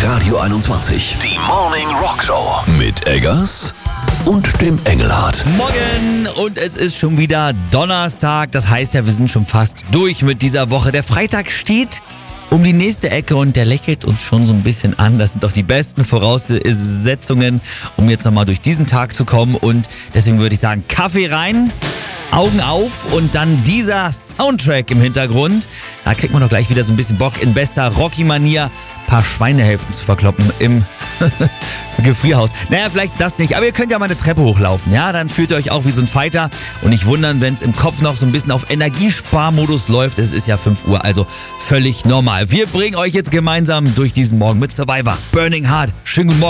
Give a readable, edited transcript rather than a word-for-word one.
Radio 21. Die Morning Rock Show. Mit Eggers und dem Engelhardt. Morgen und es ist schon wieder Donnerstag. Das heißt ja, wir sind schon fast durch mit dieser Woche. Der Freitag steht um die nächste Ecke und der lächelt uns schon so ein bisschen an. Das sind doch die besten Voraussetzungen, um jetzt nochmal durch diesen Tag zu kommen. Und deswegen würde ich sagen, Kaffee rein, Augen auf und dann dieser Soundtrack im Hintergrund. Da kriegt man doch gleich wieder so ein bisschen Bock, in bester Rocky-Manier ein paar Schweinehälften zu verkloppen im Gefrierhaus. Naja, vielleicht das nicht, aber ihr könnt ja mal eine Treppe hochlaufen, ja? Dann fühlt ihr euch auch wie so ein Fighter und nicht wundern, wenn es im Kopf noch so ein bisschen auf Energiesparmodus läuft. Es ist ja 5 Uhr, also völlig normal. Wir bringen euch jetzt gemeinsam durch diesen Morgen mit Survivor. Burning Heart. Schönen guten Morgen.